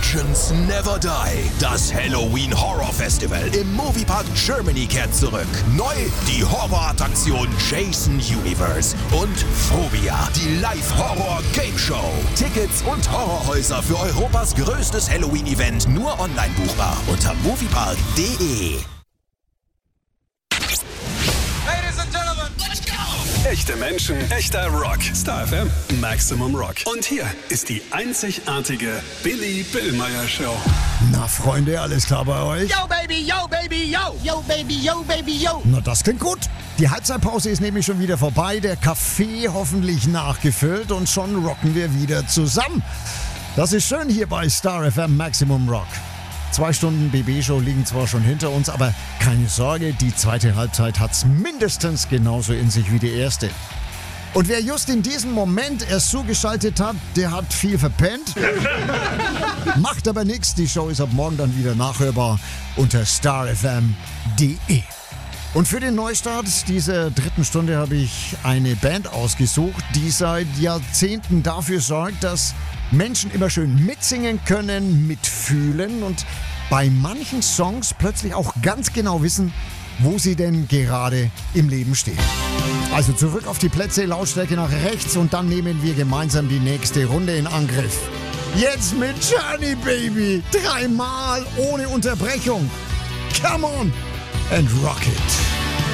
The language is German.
Legends never die. Das Halloween Horror Festival im Moviepark Germany kehrt zurück. Neu die Horrorattraktion Jason Universe und Phobia, die Live-Horror-Game-Show. Tickets und Horrorhäuser für Europas größtes Halloween-Event nur online buchbar unter moviepark.de. Echte Menschen, echter Rock. Star FM, Maximum Rock. Und hier ist die einzigartige Billy Billmeyer Show. Na Freunde, alles klar bei euch? Yo baby, yo baby, yo, yo baby, yo baby, yo. Na, das klingt gut. Die Halbzeitpause ist nämlich schon wieder vorbei, der Kaffee hoffentlich nachgefüllt und schon rocken wir wieder zusammen. Das ist schön hier bei Star FM Maximum Rock. 2 Stunden BB-Show liegen zwar schon hinter uns, aber keine Sorge, die zweite Halbzeit hat's mindestens genauso in sich wie die erste. Und wer just in diesem Moment erst zugeschaltet hat, der hat viel verpennt. Macht aber nichts, die Show ist ab morgen dann wieder nachhörbar unter starfm.de. Und für den Neustart dieser 3. Stunde habe ich eine Band ausgesucht, die seit Jahrzehnten dafür sorgt, dass Menschen immer schön mitsingen können, mitfühlen und bei manchen Songs plötzlich auch ganz genau wissen, wo sie denn gerade im Leben stehen. Also zurück auf die Plätze, Lautstärke nach rechts und dann nehmen wir gemeinsam die nächste Runde in Angriff. Jetzt mit Journey Baby, 3 Mal ohne Unterbrechung. Come on and rock it.